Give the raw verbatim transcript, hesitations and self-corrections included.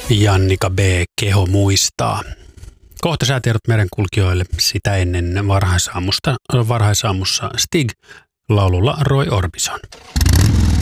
Jannika B. Keho muistaa. Kohta säätiedot merenkulkijoille, sitä ennen varhaisaamusta, varhaisaamussa Stig laululla Roy Orbison.